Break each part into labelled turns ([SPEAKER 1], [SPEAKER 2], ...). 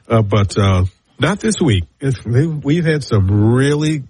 [SPEAKER 1] but not this week. We've had some really,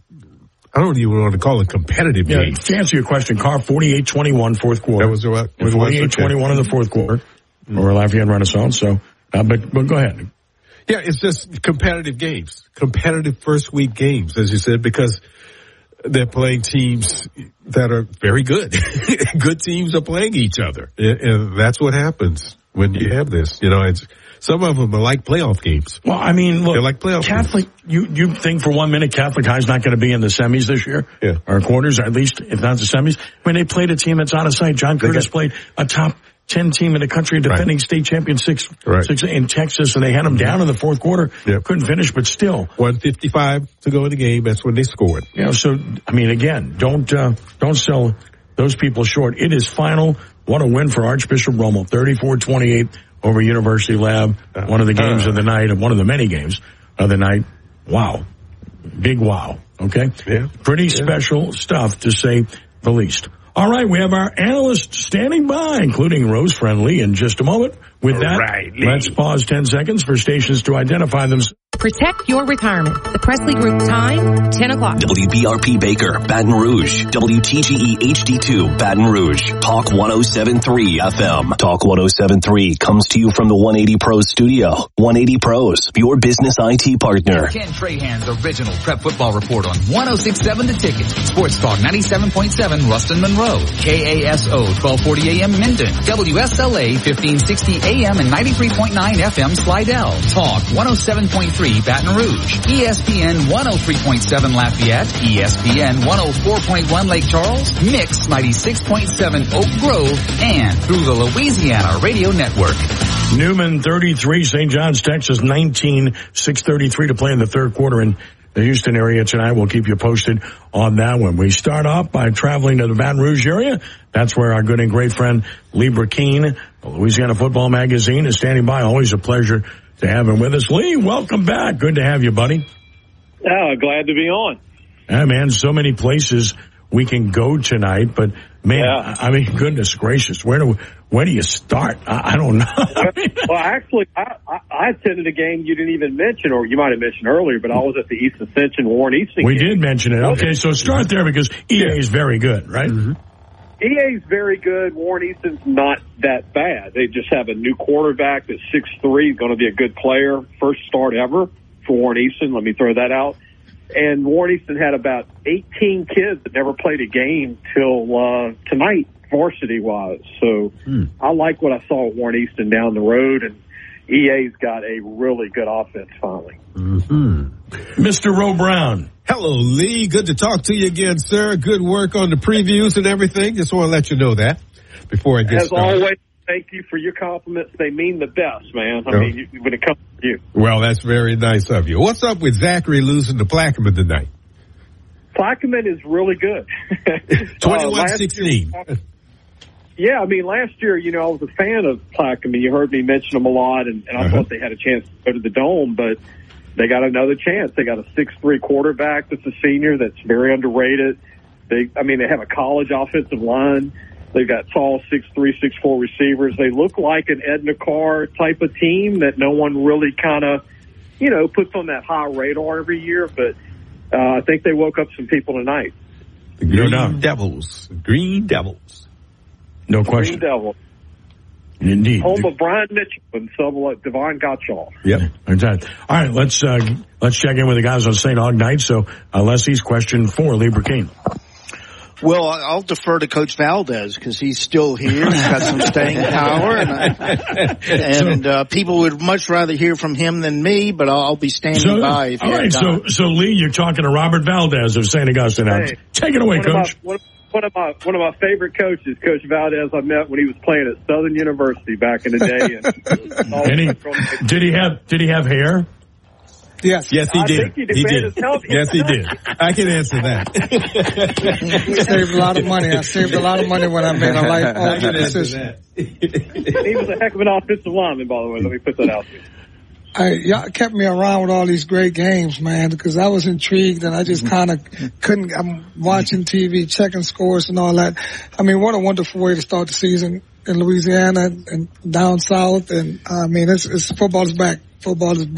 [SPEAKER 1] I don't even want to call it competitive games.
[SPEAKER 2] To answer your question, Carr 48-21 fourth quarter.
[SPEAKER 1] That was what?
[SPEAKER 2] 48-21 in the fourth quarter over Lafayette Renaissance. So, but go ahead.
[SPEAKER 1] Yeah, it's just competitive games, competitive first week games, as you said, because they're playing teams that are very good. Good teams are playing each other, and that's what happens when you have this. Some of them are like playoff games.
[SPEAKER 2] Well, I mean, look,
[SPEAKER 1] they're like playoff
[SPEAKER 2] Catholic.
[SPEAKER 1] games.
[SPEAKER 2] You think for 1 minute Catholic High's not going to be in the semis this year?
[SPEAKER 1] Yeah,
[SPEAKER 2] or quarters, at least if not the semis. I mean, they played a team that's out of sight. John Curtis played a top 10 team in the country, defending state champion six in Texas, and they had them down in the fourth quarter.
[SPEAKER 1] Yep.
[SPEAKER 2] Couldn't finish, but still.
[SPEAKER 1] 1:55 to go in the game. That's when they scored.
[SPEAKER 2] So, I mean, again, don't sell those people short. It is final. What a win for Archbishop Rummel. 34-28 over University Lab. One of the games of the night, and one of the many games of the night. Wow. Big wow. Okay?
[SPEAKER 1] Yeah.
[SPEAKER 2] Pretty special stuff, to say the least. All right, we have our analysts standing by, including Rose Friendly, in just a moment. With that, let's pause 10 seconds for stations to identify themselves.
[SPEAKER 3] Protect your retirement. The Presley Group time, 10 o'clock.
[SPEAKER 4] WBRP Baker, Baton Rouge. WTGE HD2, Baton Rouge. Talk 107.3 FM. Talk 107.3 comes to you from the 180 Pros studio. 180 Pros, your business IT partner.
[SPEAKER 5] Ken Trahan's original prep football report on 106.7 The Ticket. Sports Talk 97.7 Ruston Monroe. KASO 1240 AM Minden. WSLA 1560 AM and 93.9 FM Slidell. Talk 107.3 Baton Rouge, ESPN 103.7 Lafayette, ESPN 104.1 Lake Charles, Mix 96.7 Oak Grove, and through the Louisiana Radio Network.
[SPEAKER 2] Newman 33, St. John's, Texas 19, 6:33 to play in the third quarter in the Houston area tonight. We'll keep you posted on that one. We start off by traveling to the Baton Rouge area. That's where our good and great friend Lee Burkeen, Louisiana Football Magazine, is standing by. Always a pleasure to have him with us. Lee, welcome back. Good to have you, buddy.
[SPEAKER 6] Glad to be on.
[SPEAKER 2] Yeah, man, so many places we can go tonight, but man, I mean, goodness gracious, where do you start? I don't know.
[SPEAKER 6] Well, actually, I attended a game you didn't even mention, or you might have mentioned earlier, but I was at the East Ascension Warren Easton
[SPEAKER 2] We
[SPEAKER 6] game.
[SPEAKER 2] did mention it. Okay, so start there because EA is very good, right?
[SPEAKER 6] Mm-hmm. EA's very good. Warren Easton's not that bad. They just have a new quarterback that's 6'3", going to be a good player. First start ever for Warren Easton. Let me throw that out. And Warren Easton had about 18 kids that never played a game till tonight, varsity-wise. So I like what I saw at Warren Easton down the road, and EA's got a really good offense finally.
[SPEAKER 2] Mr. Roe Brown.
[SPEAKER 1] Hello, Lee. Good to talk to you again, sir. Good work on the previews and everything. Just want to let you know that before I get started.
[SPEAKER 6] As always, thank you for your compliments. They mean the best, man. I mean, when it comes to you.
[SPEAKER 1] Well, that's very nice of you. What's up with Zachary losing to Plaquemine tonight?
[SPEAKER 6] Plaquemine is really good.
[SPEAKER 1] 21-16.
[SPEAKER 6] Yeah, I mean, last year, I was a fan of Plaquemine. You heard me mention them a lot, and I thought they had a chance to go to the Dome, but they got another chance. They got a 6'3" quarterback that's a senior that's very underrated. They have a college offensive line. They've got tall 6'3", 6'4" receivers. They look like an Edna Carr type of team that no one really kind of, puts on that high radar every year. But I think they woke up some people tonight.
[SPEAKER 1] The Green Devils.
[SPEAKER 2] No question.
[SPEAKER 6] Green Devils.
[SPEAKER 2] Indeed.
[SPEAKER 6] Home of Brian Mitchell and Devon Gottschall.
[SPEAKER 2] Yep. All right, let's check in with the guys on St. Aug night. So, Leslie's question for Lee Burkeen.
[SPEAKER 7] Well, I'll defer to Coach Valdez because he's still here. He's got some staying power, and people would much rather hear from him than me. But I'll be standing by. If
[SPEAKER 2] all right, so Lee, you're talking to Robert Valdez of St. Augustine.
[SPEAKER 6] Hey,
[SPEAKER 2] take it away, Coach.
[SPEAKER 6] One of my favorite coaches, Coach Valdez, I met when he was playing at Southern University back in the day.
[SPEAKER 2] Did he have hair?
[SPEAKER 1] Yes, he did.
[SPEAKER 6] I think he did.
[SPEAKER 1] Yes, he did. I can answer that.
[SPEAKER 8] He saved a lot of money. I saved a lot of money when I made a life decision.
[SPEAKER 6] He was a heck of an offensive lineman, by the way. Let me put that out there.
[SPEAKER 8] Y'all kept me around with all these great games, man, because I was intrigued and I just kind of couldn't. I'm watching TV, checking scores and all that. I mean, what a wonderful way to start the season in Louisiana and down south. And I mean, it's football is back. Football is back.